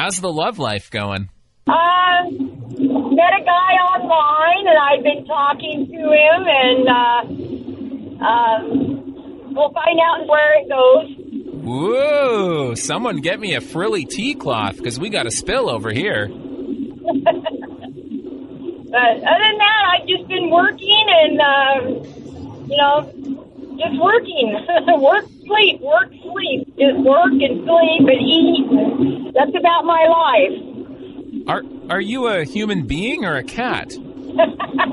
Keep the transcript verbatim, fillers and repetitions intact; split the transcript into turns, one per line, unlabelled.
How's the love life going?
Uh, met a guy online, and I've been talking to him, and uh, um, we'll find out where it goes.
Whoa! Someone get me a frilly tea cloth, because we got a spill over here.
But other than that, I've just been working and, uh, you know, just working. Work, sleep, work, sleep. Just work and sleep and eat. That's about my life.
Are are you a human being or a cat?